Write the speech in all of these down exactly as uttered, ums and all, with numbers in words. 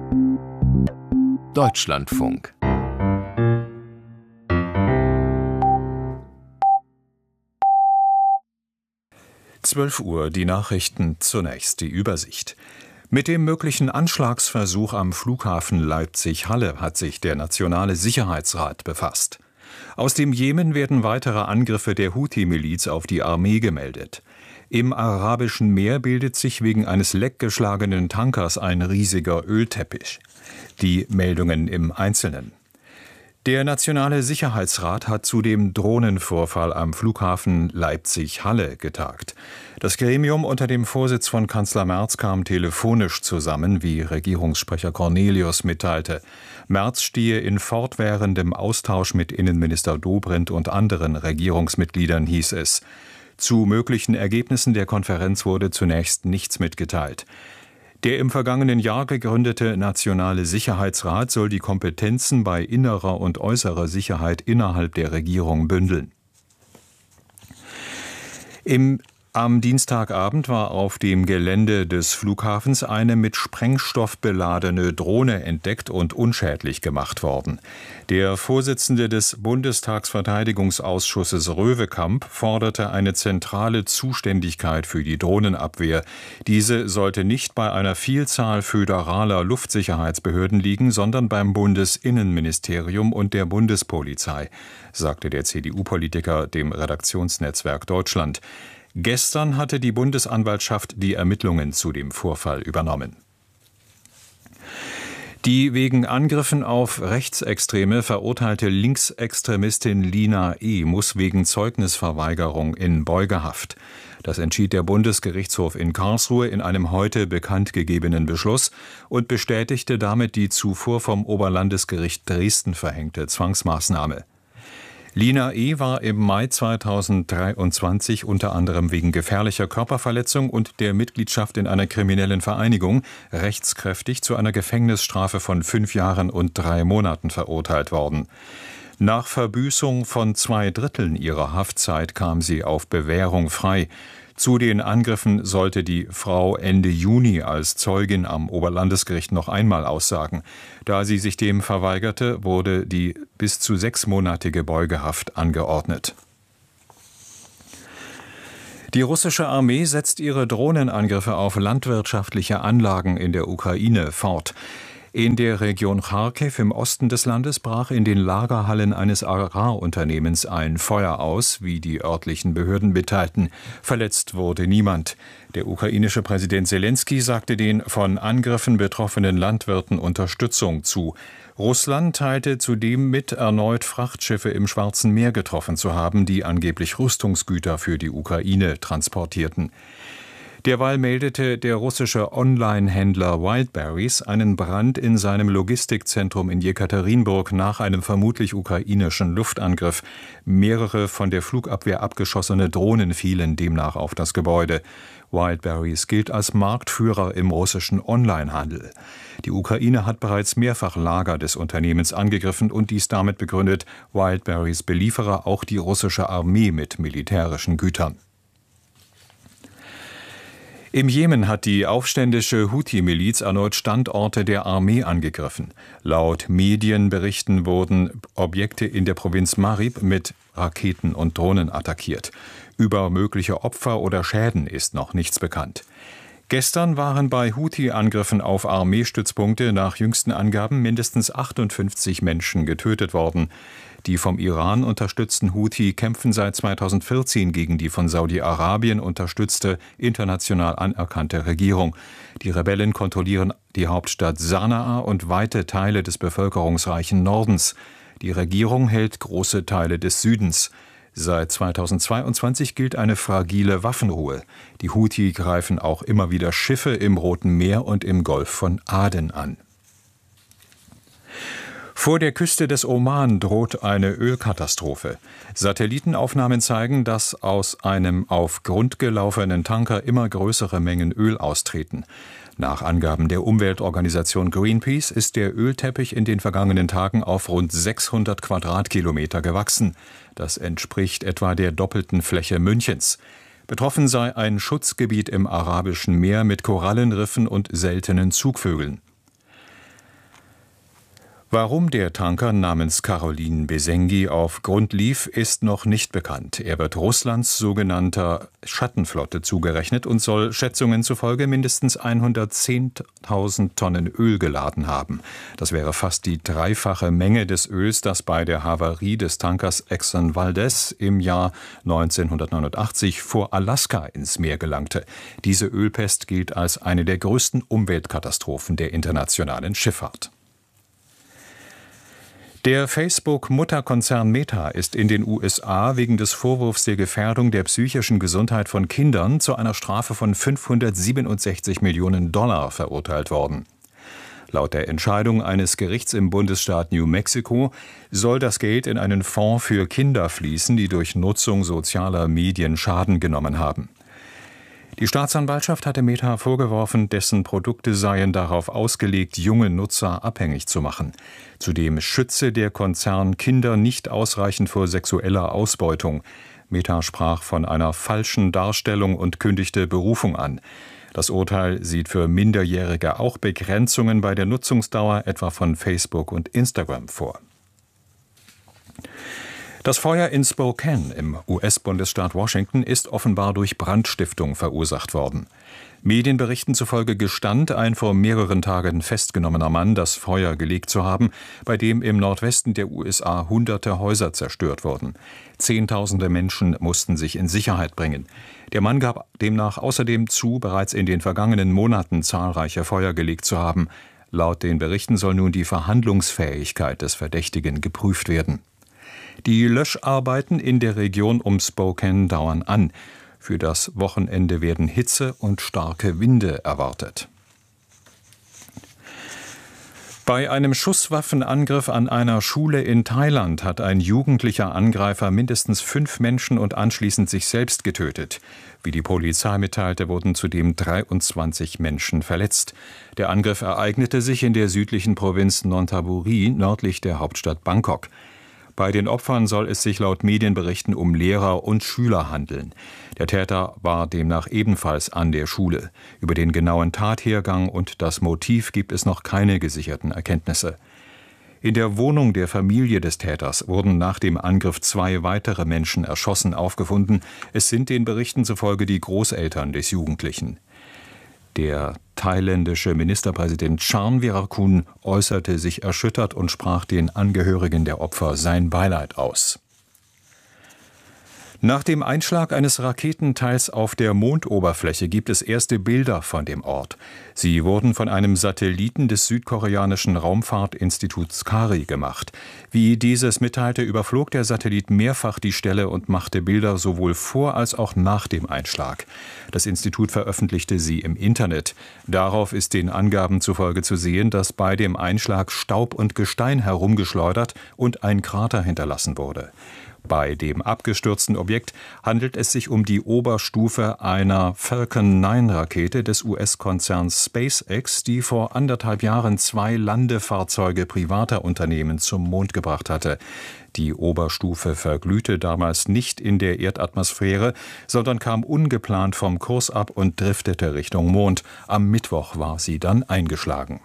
Deutschlandfunk. zwölf Uhr, die Nachrichten, zunächst die Übersicht. Mit dem möglichen Anschlagsversuch am Flughafen Leipzig-Halle hat sich der Nationale Sicherheitsrat befasst. Aus dem Jemen werden weitere Angriffe der Houthi-Miliz auf die Armee gemeldet. Im Arabischen Meer bildet sich wegen eines leckgeschlagenen Tankers ein riesiger Ölteppich. Die Meldungen im Einzelnen. Der Nationale Sicherheitsrat hat zu dem Drohnenvorfall am Flughafen Leipzig-Halle getagt. Das Gremium unter dem Vorsitz von Kanzler Merz kam telefonisch zusammen, wie Regierungssprecher Cornelius mitteilte. Merz stehe in fortwährendem Austausch mit Innenminister Dobrindt und anderen Regierungsmitgliedern, hieß es. Zu möglichen Ergebnissen der Konferenz wurde zunächst nichts mitgeteilt. Der im vergangenen Jahr gegründete Nationale Sicherheitsrat soll die Kompetenzen bei innerer und äußerer Sicherheit innerhalb der Regierung bündeln. Im Am Dienstagabend war auf dem Gelände des Flughafens eine mit Sprengstoff beladene Drohne entdeckt und unschädlich gemacht worden. Der Vorsitzende des Bundestagsverteidigungsausschusses Röwekamp forderte eine zentrale Zuständigkeit für die Drohnenabwehr. Diese sollte nicht bei einer Vielzahl föderaler Luftsicherheitsbehörden liegen, sondern beim Bundesinnenministerium und der Bundespolizei, sagte der C D U-Politiker dem Redaktionsnetzwerk Deutschland. Gestern hatte die Bundesanwaltschaft die Ermittlungen zu dem Vorfall übernommen. Die wegen Angriffen auf Rechtsextreme verurteilte Linksextremistin Lina E. muss wegen Zeugnisverweigerung in Beugehaft. Das entschied der Bundesgerichtshof in Karlsruhe in einem heute bekannt gegebenen Beschluss und bestätigte damit die zuvor vom Oberlandesgericht Dresden verhängte Zwangsmaßnahme. Lina E. war im Mai zweitausenddreiundzwanzig unter anderem wegen gefährlicher Körperverletzung und der Mitgliedschaft in einer kriminellen Vereinigung rechtskräftig zu einer Gefängnisstrafe von fünf Jahren und drei Monaten verurteilt worden. Nach Verbüßung von zwei Dritteln ihrer Haftzeit kam sie auf Bewährung frei. Zu den Angriffen sollte die Frau Ende Juni als Zeugin am Oberlandesgericht noch einmal aussagen. Da sie sich dem verweigerte, wurde die bis zu sechsmonatige Beugehaft angeordnet. Die russische Armee setzt ihre Drohnenangriffe auf landwirtschaftliche Anlagen in der Ukraine fort. In der Region Charkiw im Osten des Landes brach in den Lagerhallen eines Agrarunternehmens ein Feuer aus, wie die örtlichen Behörden mitteilten. Verletzt wurde niemand. Der ukrainische Präsident Selenskyj sagte den von Angriffen betroffenen Landwirten Unterstützung zu. Russland teilte zudem mit, erneut Frachtschiffe im Schwarzen Meer getroffen zu haben, die angeblich Rüstungsgüter für die Ukraine transportierten. Derweil meldete der russische Online-Händler Wildberries einen Brand in seinem Logistikzentrum in Jekaterinburg nach einem vermutlich ukrainischen Luftangriff. Mehrere von der Flugabwehr abgeschossene Drohnen fielen demnach auf das Gebäude. Wildberries gilt als Marktführer im russischen Onlinehandel. Die Ukraine hat bereits mehrfach Lager des Unternehmens angegriffen und dies damit begründet, Wildberries beliefere auch die russische Armee mit militärischen Gütern. Im Jemen hat die aufständische Houthi-Miliz erneut Standorte der Armee angegriffen. Laut Medienberichten wurden Objekte in der Provinz Marib mit Raketen und Drohnen attackiert. Über mögliche Opfer oder Schäden ist noch nichts bekannt. Gestern waren bei Houthi-Angriffen auf Armeestützpunkte nach jüngsten Angaben mindestens achtundfünfzig Menschen getötet worden. Die vom Iran unterstützten Houthi kämpfen seit zweitausendvierzehn gegen die von Saudi-Arabien unterstützte, international anerkannte Regierung. Die Rebellen kontrollieren die Hauptstadt Sanaa und weite Teile des bevölkerungsreichen Nordens. Die Regierung hält große Teile des Südens. Seit zweitausendzweiundzwanzig gilt eine fragile Waffenruhe. Die Houthi greifen auch immer wieder Schiffe im Roten Meer und im Golf von Aden an. Vor der Küste des Oman droht eine Ölkatastrophe. Satellitenaufnahmen zeigen, dass aus einem auf Grund gelaufenen Tanker immer größere Mengen Öl austreten. Nach Angaben der Umweltorganisation Greenpeace ist der Ölteppich in den vergangenen Tagen auf rund sechshundert Quadratkilometer gewachsen. Das entspricht etwa der doppelten Fläche Münchens. Betroffen sei ein Schutzgebiet im Arabischen Meer mit Korallenriffen und seltenen Zugvögeln. Warum der Tanker namens Caroline Besengi auf Grund lief, ist noch nicht bekannt. Er wird Russlands sogenannter Schattenflotte zugerechnet und soll Schätzungen zufolge mindestens hundertzehntausend Tonnen Öl geladen haben. Das wäre fast die dreifache Menge des Öls, das bei der Havarie des Tankers Exxon Valdez im Jahr neunzehnhundertneunundachtzig vor Alaska ins Meer gelangte. Diese Ölpest gilt als eine der größten Umweltkatastrophen der internationalen Schifffahrt. Der Facebook-Mutterkonzern Meta ist in den U S A wegen des Vorwurfs der Gefährdung der psychischen Gesundheit von Kindern zu einer Strafe von fünfhundertsiebenundsechzig Millionen Dollar verurteilt worden. Laut der Entscheidung eines Gerichts im Bundesstaat New Mexico soll das Geld in einen Fonds für Kinder fließen, die durch Nutzung sozialer Medien Schaden genommen haben. Die Staatsanwaltschaft hatte Meta vorgeworfen, dessen Produkte seien darauf ausgelegt, junge Nutzer abhängig zu machen. Zudem schütze der Konzern Kinder nicht ausreichend vor sexueller Ausbeutung. Meta sprach von einer falschen Darstellung und kündigte Berufung an. Das Urteil sieht für Minderjährige auch Begrenzungen bei der Nutzungsdauer etwa von Facebook und Instagram vor. Das Feuer in Spokane im U S-Bundesstaat Washington ist offenbar durch Brandstiftung verursacht worden. Medienberichten zufolge gestand ein vor mehreren Tagen festgenommener Mann, das Feuer gelegt zu haben, bei dem im Nordwesten der U S A hunderte Häuser zerstört wurden. Zehntausende Menschen mussten sich in Sicherheit bringen. Der Mann gab demnach außerdem zu, bereits in den vergangenen Monaten zahlreiche Feuer gelegt zu haben. Laut den Berichten soll nun die Verhandlungsfähigkeit des Verdächtigen geprüft werden. Die Löscharbeiten in der Region um Spokane dauern an. Für das Wochenende werden Hitze und starke Winde erwartet. Bei einem Schusswaffenangriff an einer Schule in Thailand hat ein jugendlicher Angreifer mindestens fünf Menschen und anschließend sich selbst getötet. Wie die Polizei mitteilte, wurden zudem dreiundzwanzig Menschen verletzt. Der Angriff ereignete sich in der südlichen Provinz Nonthaburi, nördlich der Hauptstadt Bangkok. Bei den Opfern soll es sich laut Medienberichten um Lehrer und Schüler handeln. Der Täter war demnach ebenfalls an der Schule. Über den genauen Tathergang und das Motiv gibt es noch keine gesicherten Erkenntnisse. In der Wohnung der Familie des Täters wurden nach dem Angriff zwei weitere Menschen erschossen aufgefunden. Es sind den Berichten zufolge die Großeltern des Jugendlichen. Der thailändische Ministerpräsident Chanvirakul äußerte sich erschüttert und sprach den Angehörigen der Opfer sein Beileid aus. Nach dem Einschlag eines Raketenteils auf der Mondoberfläche gibt es erste Bilder von dem Ort. Sie wurden von einem Satelliten des südkoreanischen Raumfahrtinstituts KARI gemacht. Wie dieses mitteilte, überflog der Satellit mehrfach die Stelle und machte Bilder sowohl vor als auch nach dem Einschlag. Das Institut veröffentlichte sie im Internet. Darauf ist den Angaben zufolge zu sehen, dass bei dem Einschlag Staub und Gestein herumgeschleudert und ein Krater hinterlassen wurde. Bei dem abgestürzten Objekt handelt es sich um die Oberstufe einer Falcon neun Rakete des U S-Konzerns SpaceX, die vor anderthalb Jahren zwei Landefahrzeuge privater Unternehmen zum Mond gebracht hatte. Die Oberstufe verglühte damals nicht in der Erdatmosphäre, sondern kam ungeplant vom Kurs ab und driftete Richtung Mond. Am Mittwoch war sie dann eingeschlagen.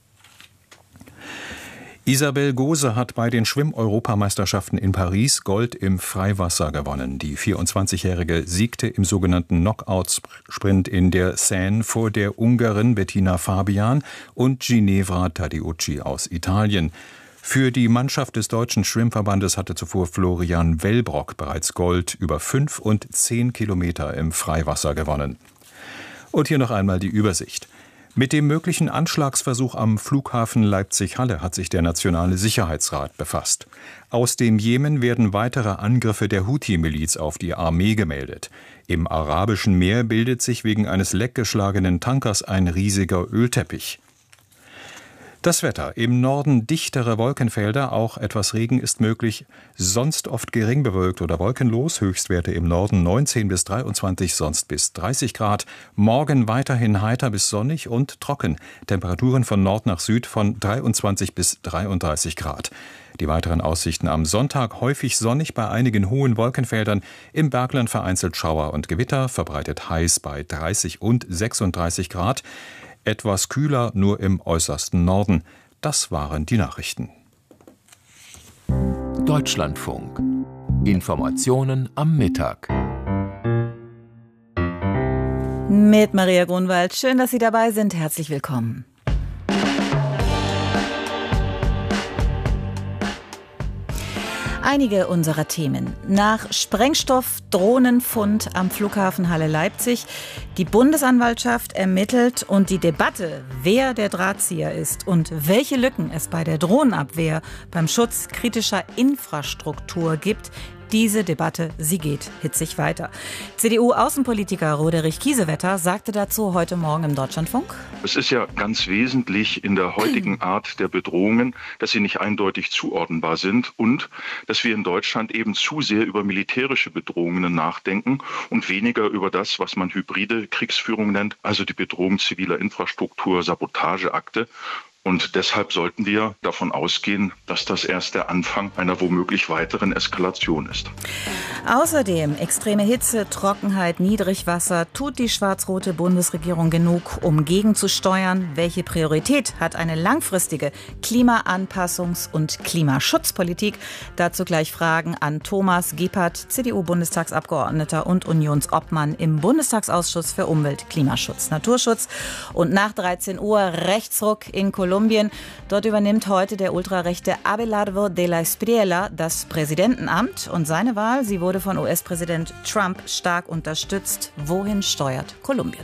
Isabel Gose hat bei den Schwimm-Europameisterschaften in Paris Gold im Freiwasser gewonnen. Die vierundzwanzigjährige siegte im sogenannten Knockout-Sprint in der Seine vor der Ungarin Bettina Fabian und Ginevra Tadeucci aus Italien. Für die Mannschaft des Deutschen Schwimmverbandes hatte zuvor Florian Wellbrock bereits Gold über fünf und zehn Kilometer im Freiwasser gewonnen. Und hier noch einmal die Übersicht. Mit dem möglichen Anschlagsversuch am Flughafen Leipzig-Halle hat sich der Nationale Sicherheitsrat befasst. Aus dem Jemen werden weitere Angriffe der Houthi-Miliz auf die Armee gemeldet. Im Arabischen Meer bildet sich wegen eines leckgeschlagenen Tankers ein riesiger Ölteppich. Das Wetter. Im Norden dichtere Wolkenfelder, auch etwas Regen ist möglich. Sonst oft gering bewölkt oder wolkenlos. Höchstwerte im Norden neunzehn bis dreiundzwanzig, sonst bis dreißig Grad. Morgen weiterhin heiter bis sonnig und trocken. Temperaturen von Nord nach Süd von dreiundzwanzig bis dreiunddreißig Grad. Die weiteren Aussichten am Sonntag häufig sonnig bei einigen hohen Wolkenfeldern. Im Bergland vereinzelt Schauer und Gewitter, verbreitet heiß bei dreißig und sechsunddreißig Grad. Etwas kühler nur im äußersten Norden. Das waren die Nachrichten. Deutschlandfunk. Informationen am Mittag. Mit Maria Grunwald. Schön, dass Sie dabei sind. Herzlich willkommen. Einige unserer Themen. Nach Sprengstoff-Drohnenfund am Flughafen Halle-Leipzig. Die Bundesanwaltschaft ermittelt und die Debatte, wer der Drahtzieher ist und welche Lücken es bei der Drohnenabwehr beim Schutz kritischer Infrastruktur gibt. Diese Debatte, sie geht hitzig weiter. C D U-Außenpolitiker Roderich Kiesewetter sagte dazu heute Morgen im Deutschlandfunk: Es ist ja ganz wesentlich in der heutigen Art der Bedrohungen, dass sie nicht eindeutig zuordnenbar sind und dass wir in Deutschland eben zu sehr über militärische Bedrohungen nachdenken und weniger über das, was man hybride Kriegsführung nennt, also die Bedrohung ziviler Infrastruktur, Sabotageakte. Und deshalb sollten wir davon ausgehen, dass das erst der Anfang einer womöglich weiteren Eskalation ist. Außerdem extreme Hitze, Trockenheit, Niedrigwasser. Tut die schwarz-rote Bundesregierung genug, um gegenzusteuern? Welche Priorität hat eine langfristige Klimaanpassungs- und Klimaschutzpolitik? Dazu gleich Fragen an Thomas Gebhardt, C D U-Bundestagsabgeordneter und Unionsobmann im Bundestagsausschuss für Umwelt, Klimaschutz, Naturschutz. Und nach dreizehn Uhr Rechtsruck in Kolumbien. Dort übernimmt heute der ultrarechte Abelardo de la Espriella das Präsidentenamt. Und seine Wahl, sie wurde von U S-Präsident Trump stark unterstützt. Wohin steuert Kolumbien?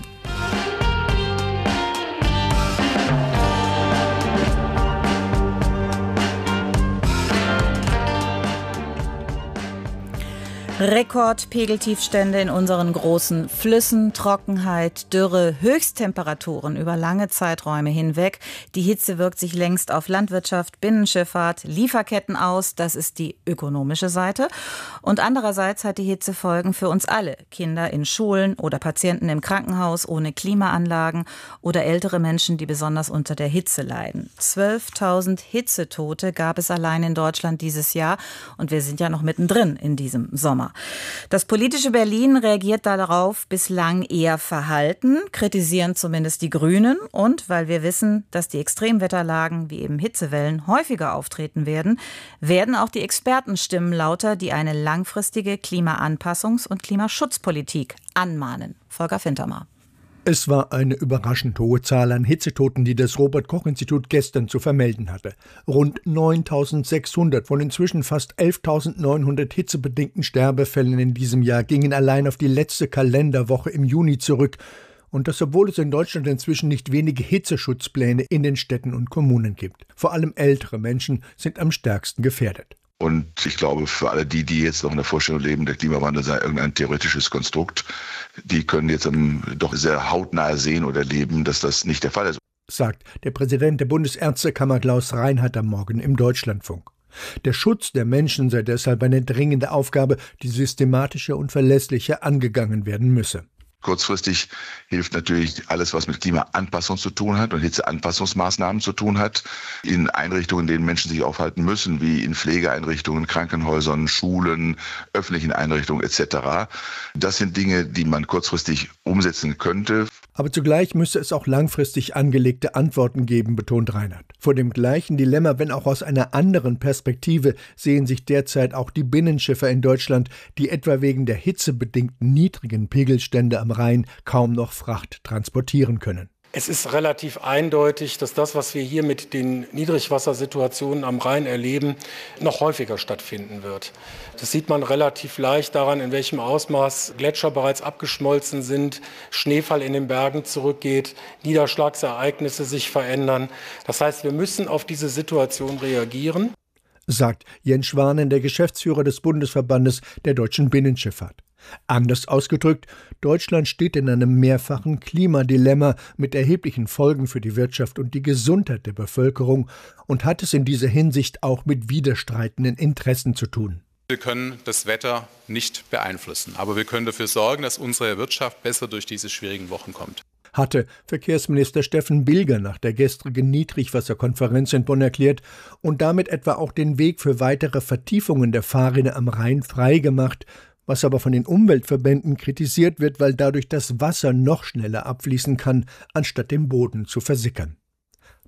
Rekordpegeltiefstände in unseren großen Flüssen, Trockenheit, Dürre, Höchsttemperaturen über lange Zeiträume hinweg. Die Hitze wirkt sich längst auf Landwirtschaft, Binnenschifffahrt, Lieferketten aus. Das ist die ökonomische Seite. Und andererseits hat die Hitze Folgen für uns alle. Kinder in Schulen oder Patienten im Krankenhaus ohne Klimaanlagen oder ältere Menschen, die besonders unter der Hitze leiden. zwölftausend Hitzetote gab es allein in Deutschland dieses Jahr. Und wir sind ja noch mittendrin in diesem Sommer. Das politische Berlin reagiert darauf bislang eher verhalten, kritisieren zumindest die Grünen. Und weil wir wissen, dass die Extremwetterlagen wie eben Hitzewellen häufiger auftreten werden, werden auch die Expertenstimmen lauter, die eine langfristige Klimaanpassungs- und Klimaschutzpolitik anmahnen. Volker Fintermer. Es war eine überraschend hohe Zahl an Hitzetoten, die das Robert-Koch-Institut gestern zu vermelden hatte. Rund neuntausendsechshundert von inzwischen fast elftausendneunhundert hitzebedingten Sterbefällen in diesem Jahr gingen allein auf die letzte Kalenderwoche im Juni zurück. Und das, obwohl es in Deutschland inzwischen nicht wenige Hitzeschutzpläne in den Städten und Kommunen gibt. Vor allem ältere Menschen sind am stärksten gefährdet. Und ich glaube, für alle die, die jetzt noch in der Vorstellung leben, der Klimawandel sei irgendein theoretisches Konstrukt, die können jetzt um, doch sehr hautnah sehen oder erleben, dass das nicht der Fall ist. Sagt der Präsident der Bundesärztekammer Klaus Reinhardt am Morgen im Deutschlandfunk. Der Schutz der Menschen sei deshalb eine dringende Aufgabe, die systematischer und verlässlicher angegangen werden müsse. Kurzfristig hilft natürlich alles, was mit Klimaanpassung zu tun hat und Hitzeanpassungsmaßnahmen zu tun hat, in Einrichtungen, in denen Menschen sich aufhalten müssen, wie in Pflegeeinrichtungen, Krankenhäusern, Schulen, öffentlichen Einrichtungen et cetera. Das sind Dinge, die man kurzfristig umsetzen könnte. Aber zugleich müsse es auch langfristig angelegte Antworten geben, betont Reinhardt. Vor dem gleichen Dilemma, wenn auch aus einer anderen Perspektive, sehen sich derzeit auch die Binnenschiffer in Deutschland, die etwa wegen der hitzebedingten niedrigen Pegelstände am Rhein kaum noch Fracht transportieren können. Es ist relativ eindeutig, dass das, was wir hier mit den Niedrigwassersituationen am Rhein erleben, noch häufiger stattfinden wird. Das sieht man relativ leicht daran, in welchem Ausmaß Gletscher bereits abgeschmolzen sind, Schneefall in den Bergen zurückgeht, Niederschlagsereignisse sich verändern. Das heißt, wir müssen auf diese Situation reagieren. Sagt Jens Schwanen, der Geschäftsführer des Bundesverbandes der deutschen Binnenschifffahrt. Anders ausgedrückt, Deutschland steht in einem mehrfachen Klimadilemma mit erheblichen Folgen für die Wirtschaft und die Gesundheit der Bevölkerung und hat es in dieser Hinsicht auch mit widerstreitenden Interessen zu tun. Wir können das Wetter nicht beeinflussen, aber wir können dafür sorgen, dass unsere Wirtschaft besser durch diese schwierigen Wochen kommt. Hatte Verkehrsminister Steffen Bilger nach der gestrigen Niedrigwasserkonferenz in Bonn erklärt und damit etwa auch den Weg für weitere Vertiefungen der Fahrrinne am Rhein freigemacht, was aber von den Umweltverbänden kritisiert wird, weil dadurch das Wasser noch schneller abfließen kann, anstatt im Boden zu versickern.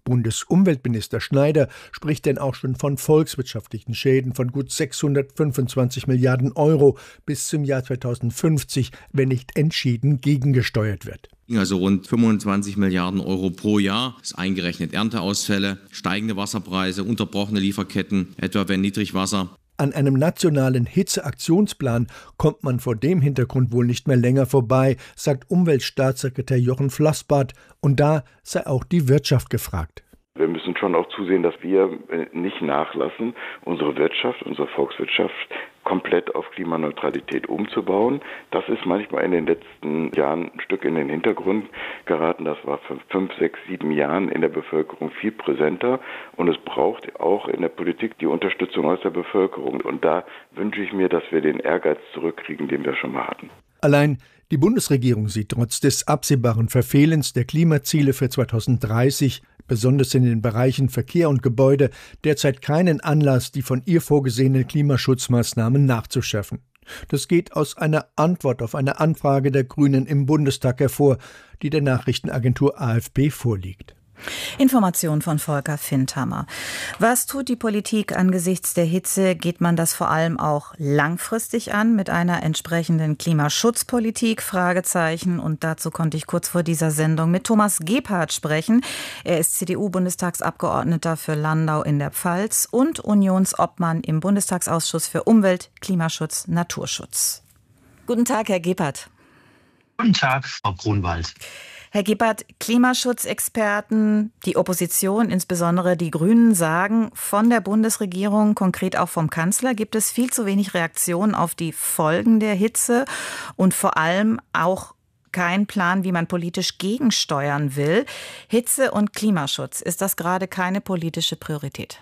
Bundesumweltminister Schneider spricht denn auch schon von volkswirtschaftlichen Schäden von gut sechshundertfünfundzwanzig Milliarden Euro bis zum Jahr zweitausendfünfzig, wenn nicht entschieden gegengesteuert wird. Also rund fünfundzwanzig Milliarden Euro pro Jahr, das ist eingerechnet Ernteausfälle, steigende Wasserpreise, unterbrochene Lieferketten, etwa wenn Niedrigwasser. An einem nationalen Hitzeaktionsplan kommt man vor dem Hintergrund wohl nicht mehr länger vorbei, sagt Umweltstaatssekretär Jochen Flossbart. Und da sei auch die Wirtschaft gefragt. Wir müssen schon auch zusehen, dass wir nicht nachlassen, unsere Wirtschaft, unsere Volkswirtschaft komplett auf Klimaneutralität umzubauen. Das ist manchmal in den letzten Jahren ein Stück in den Hintergrund geraten. Das war für fünf, sechs, sieben Jahren in der Bevölkerung viel präsenter. Und es braucht auch in der Politik die Unterstützung aus der Bevölkerung. Und da wünsche ich mir, dass wir den Ehrgeiz zurückkriegen, den wir schon mal hatten. Allein die Bundesregierung sieht trotz des absehbaren Verfehlens der Klimaziele für zweitausenddreißig, besonders in den Bereichen Verkehr und Gebäude, derzeit keinen Anlass, die von ihr vorgesehenen Klimaschutzmaßnahmen nachzuschärfen. Das geht aus einer Antwort auf eine Anfrage der Grünen im Bundestag hervor, die der Nachrichtenagentur A F P vorliegt. Information von Volker Findhammer. Was tut die Politik angesichts der Hitze? Geht man das vor allem auch langfristig an mit einer entsprechenden Klimaschutzpolitik? Fragezeichen. Und dazu konnte ich kurz vor dieser Sendung mit Thomas Gebhardt sprechen. Er ist C D U-Bundestagsabgeordneter für Landau in der Pfalz und Unionsobmann im Bundestagsausschuss für Umwelt, Klimaschutz, Naturschutz. Guten Tag, Herr Gebhardt. Guten Tag, Frau Grunwald. Herr Gebhardt, Klimaschutzexperten, die Opposition, insbesondere die Grünen, sagen, von der Bundesregierung, konkret auch vom Kanzler, gibt es viel zu wenig Reaktionen auf die Folgen der Hitze und vor allem auch kein Plan, wie man politisch gegensteuern will. Hitze und Klimaschutz, ist das gerade keine politische Priorität?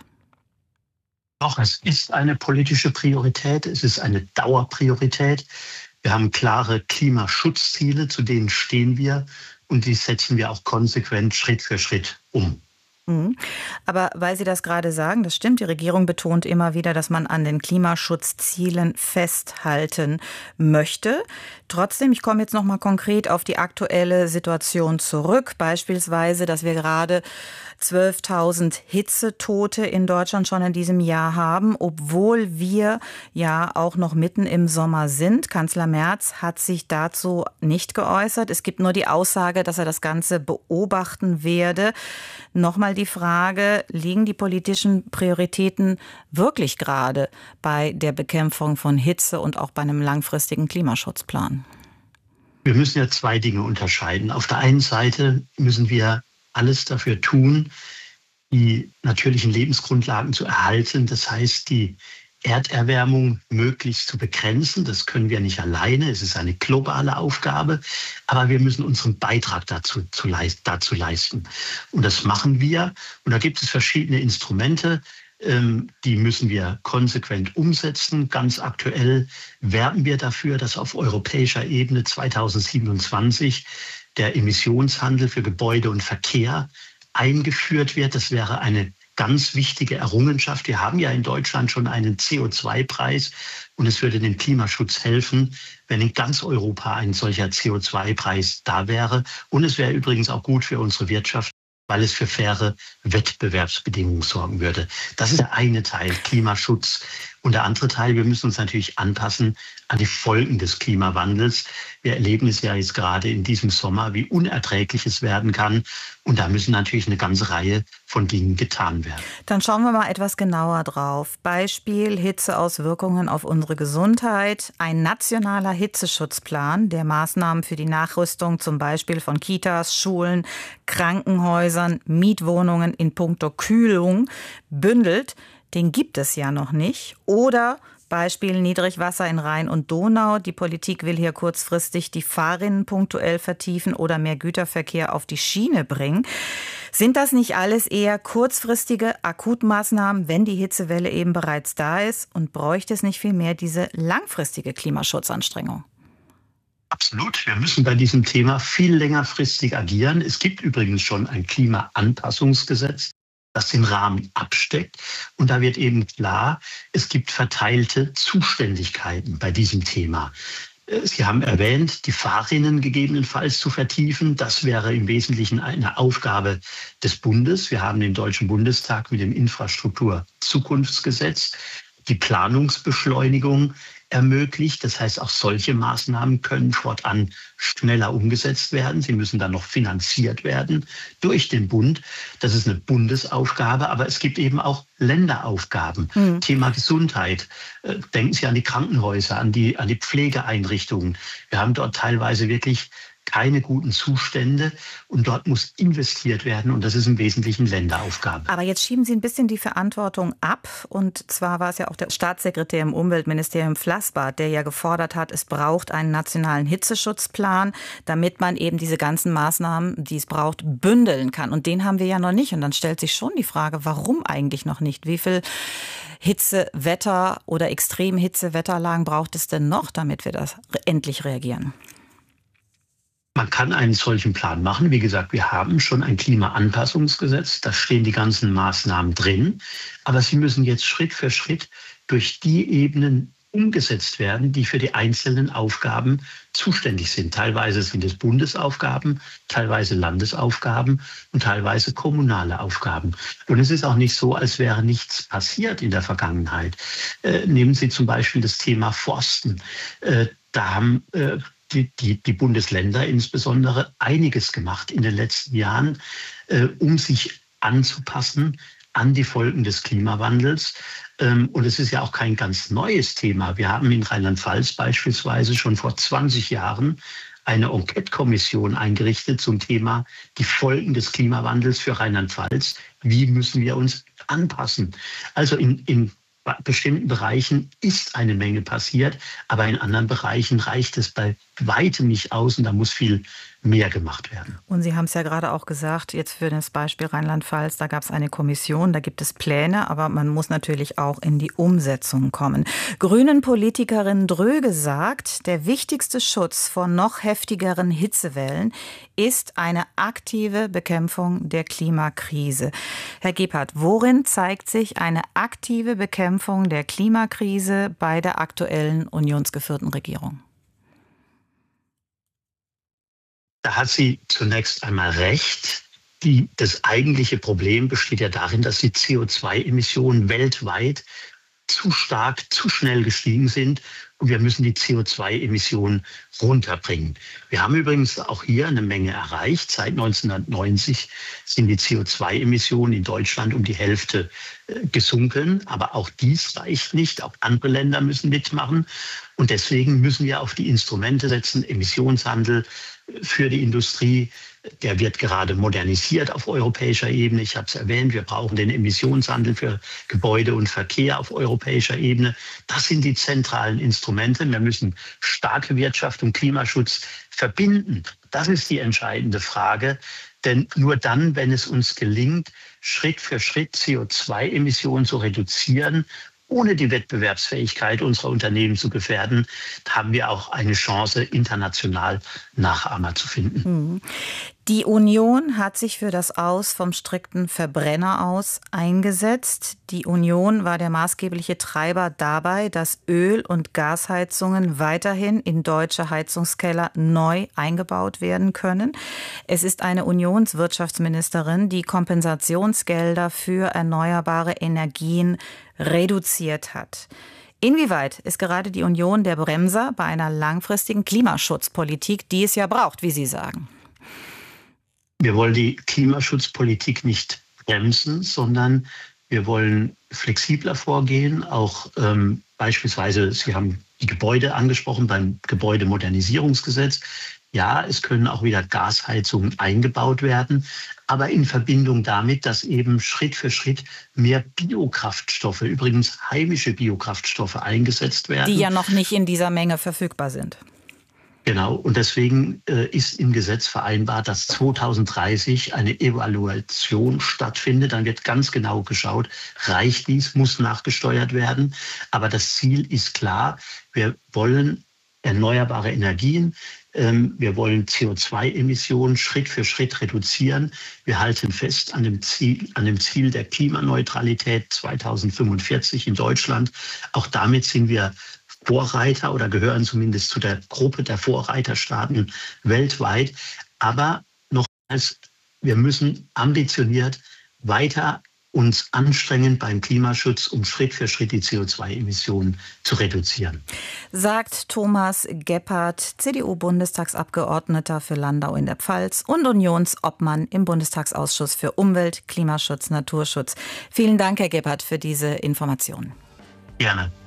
Doch, es ist eine politische Priorität, es ist eine Dauerpriorität. Wir haben klare Klimaschutzziele, zu denen stehen wir. Und die setzen wir auch konsequent Schritt für Schritt um. Aber weil Sie das gerade sagen, das stimmt, die Regierung betont immer wieder, dass man an den Klimaschutzzielen festhalten möchte. Trotzdem, ich komme jetzt noch mal konkret auf die aktuelle Situation zurück. Beispielsweise, dass wir gerade zwölftausend Hitzetote in Deutschland schon in diesem Jahr haben, obwohl wir ja auch noch mitten im Sommer sind. Kanzler Merz hat sich dazu nicht geäußert. Es gibt nur die Aussage, dass er das Ganze beobachten werde. Nochmal die Frage, liegen die politischen Prioritäten wirklich gerade bei der Bekämpfung von Hitze und auch bei einem langfristigen Klimaschutzplan? Wir müssen ja zwei Dinge unterscheiden. Auf der einen Seite müssen wir alles dafür tun, die natürlichen Lebensgrundlagen zu erhalten. Das heißt, die Erderwärmung möglichst zu begrenzen. Das können wir nicht alleine. Es ist eine globale Aufgabe. Aber wir müssen unseren Beitrag dazu, zu leist, dazu leisten. Und das machen wir. Und da gibt es verschiedene Instrumente. Ähm, die müssen wir konsequent umsetzen. Ganz aktuell werben wir dafür, dass auf europäischer Ebene zweitausendsiebenundzwanzig der Emissionshandel für Gebäude und Verkehr eingeführt wird. Das wäre eine ganz wichtige Errungenschaft. Wir haben ja in Deutschland schon einen C O zwei Preis und es würde dem Klimaschutz helfen, wenn in ganz Europa ein solcher C O zwei Preis da wäre. Und es wäre übrigens auch gut für unsere Wirtschaft, weil es für faire Wettbewerbsbedingungen sorgen würde. Das ist der eine Teil, Klimaschutz. Und der andere Teil, wir müssen uns natürlich anpassen an die Folgen des Klimawandels. Wir erleben es ja jetzt gerade in diesem Sommer, wie unerträglich es werden kann. Und da müssen natürlich eine ganze Reihe von Dingen getan werden. Dann schauen wir mal etwas genauer drauf. Beispiel Hitzeauswirkungen auf unsere Gesundheit. Ein nationaler Hitzeschutzplan, der Maßnahmen für die Nachrüstung zum Beispiel von Kitas, Schulen, Krankenhäusern, Mietwohnungen in puncto Kühlung bündelt. Den gibt es ja noch nicht. Oder Beispiel Niedrigwasser in Rhein und Donau. Die Politik will hier kurzfristig die Fahrrinnen punktuell vertiefen oder mehr Güterverkehr auf die Schiene bringen. Sind das nicht alles eher kurzfristige Akutmaßnahmen, wenn die Hitzewelle eben bereits da ist? Und bräuchte es nicht vielmehr diese langfristige Klimaschutzanstrengung? Absolut. Wir müssen bei diesem Thema viel längerfristig agieren. Es gibt übrigens schon ein Klimaanpassungsgesetz, das den Rahmen absteckt. Und da wird eben klar, es gibt verteilte Zuständigkeiten bei diesem Thema. Sie haben erwähnt, die Fahrrinnen gegebenenfalls zu vertiefen. Das wäre im Wesentlichen eine Aufgabe des Bundes. Wir haben im Deutschen Bundestag mit dem Infrastrukturzukunftsgesetz die Planungsbeschleunigung ermöglicht. Das heißt, auch solche Maßnahmen können fortan schneller umgesetzt werden. Sie müssen dann noch finanziert werden durch den Bund. Das ist eine Bundesaufgabe, aber es gibt eben auch Länderaufgaben. Mhm. Thema Gesundheit. Denken Sie an die Krankenhäuser, an die, an die Pflegeeinrichtungen. Wir haben dort teilweise wirklich keine guten Zustände und dort muss investiert werden und das ist im Wesentlichen Länderaufgabe. Aber jetzt schieben Sie ein bisschen die Verantwortung ab und zwar war es ja auch der Staatssekretär im Umweltministerium Flassbart, der ja gefordert hat, es braucht einen nationalen Hitzeschutzplan, damit man eben diese ganzen Maßnahmen, die es braucht, bündeln kann und den haben wir ja noch nicht und dann stellt sich schon die Frage, warum eigentlich noch nicht? Wie viel Hitzewetter oder extreme Hitzewetterlagen braucht es denn noch, damit wir das endlich reagieren? Man kann einen solchen Plan machen. Wie gesagt, wir haben schon ein Klimaanpassungsgesetz. Da stehen die ganzen Maßnahmen drin. Aber sie müssen jetzt Schritt für Schritt durch die Ebenen umgesetzt werden, die für die einzelnen Aufgaben zuständig sind. Teilweise sind es Bundesaufgaben, teilweise Landesaufgaben und teilweise kommunale Aufgaben. Und es ist auch nicht so, als wäre nichts passiert in der Vergangenheit. Äh, nehmen Sie zum Beispiel das Thema Forsten. Äh, da haben äh, Die, die, die Bundesländer insbesondere einiges gemacht in den letzten Jahren, äh, um sich anzupassen an die Folgen des Klimawandels. Ähm, und es ist ja auch kein ganz neues Thema. Wir haben in Rheinland-Pfalz beispielsweise schon vor zwanzig Jahren eine Enquete-Kommission eingerichtet zum Thema die Folgen des Klimawandels für Rheinland-Pfalz. Wie müssen wir uns anpassen? Also in, in bestimmten Bereichen ist eine Menge passiert, aber in anderen Bereichen reicht es bei weitem nicht aus und da muss viel mehr gemacht werden. Und Sie haben es ja gerade auch gesagt, jetzt für das Beispiel Rheinland-Pfalz, da gab es eine Kommission, da gibt es Pläne, aber man muss natürlich auch in die Umsetzung kommen. Grünen-Politikerin Dröge sagt, der wichtigste Schutz vor noch heftigeren Hitzewellen ist eine aktive Bekämpfung der Klimakrise. Herr Gebhardt, worin zeigt sich eine aktive Bekämpfung der Klimakrise bei der aktuellen unionsgeführten Regierung? Da hat sie zunächst einmal recht. Die, das eigentliche Problem besteht ja darin, dass die C O zwei Emissionen weltweit zu stark, zu schnell gestiegen sind und wir müssen die C O zwei Emissionen runterbringen. Wir haben übrigens auch hier eine Menge erreicht. Seit neunzehnhundertneunzig sind die C O zwei Emissionen in Deutschland um die Hälfte äh, gesunken. Aber auch dies reicht nicht. Auch andere Länder müssen mitmachen. Und deswegen müssen wir auf die Instrumente setzen, Emissionshandel für die Industrie. Der wird gerade modernisiert auf europäischer Ebene. Ich habe es erwähnt, wir brauchen den Emissionshandel für Gebäude und Verkehr auf europäischer Ebene. Das sind die zentralen Instrumente. Wir müssen starke Wirtschaft und Klimaschutz verbinden. Das ist die entscheidende Frage. Denn nur dann, wenn es uns gelingt, Schritt für Schritt C O zwei Emissionen zu reduzieren, ohne die Wettbewerbsfähigkeit unserer Unternehmen zu gefährden, haben wir auch eine Chance, international Nachahmer zu finden. Die Union hat sich für das Aus vom strikten Verbrenner aus eingesetzt. Die Union war der maßgebliche Treiber dabei, dass Öl- und Gasheizungen weiterhin in deutsche Heizungskeller neu eingebaut werden können. Es ist eine Unionswirtschaftsministerin, die Kompensationsgelder für erneuerbare Energien reduziert hat. Inwieweit ist gerade die Union der Bremser bei einer langfristigen Klimaschutzpolitik, die es ja braucht, wie Sie sagen? Wir wollen die Klimaschutzpolitik nicht bremsen, sondern wir wollen flexibler vorgehen. Auch ähm, beispielsweise, Sie haben die Gebäude angesprochen beim Gebäudemodernisierungsgesetz. Ja, es können auch wieder Gasheizungen eingebaut werden, aber in Verbindung damit, dass eben Schritt für Schritt mehr Biokraftstoffe, übrigens heimische Biokraftstoffe eingesetzt werden. Die ja noch nicht in dieser Menge verfügbar sind. Genau, und deswegen äh, ist im Gesetz vereinbart, dass zweitausenddreißig eine Evaluation stattfindet. Dann wird ganz genau geschaut, reicht dies, muss nachgesteuert werden. Aber das Ziel ist klar, wir wollen erneuerbare Energien, ähm, wir wollen C O zwei Emissionen Schritt für Schritt reduzieren. Wir halten fest an dem Ziel, an dem Ziel der Klimaneutralität zweitausendfünfundvierzig in Deutschland. Auch damit sind wir Vorreiter oder gehören zumindest zu der Gruppe der Vorreiterstaaten weltweit. Aber nochmals, wir müssen ambitioniert weiter uns anstrengen beim Klimaschutz, um Schritt für Schritt die C O zwei Emissionen zu reduzieren. Sagt Thomas Gebhardt, C D U-Bundestagsabgeordneter für Landau in der Pfalz und Unionsobmann im Bundestagsausschuss für Umwelt, Klimaschutz, Naturschutz. Vielen Dank, Herr Gebhardt, für diese Informationen. Gerne.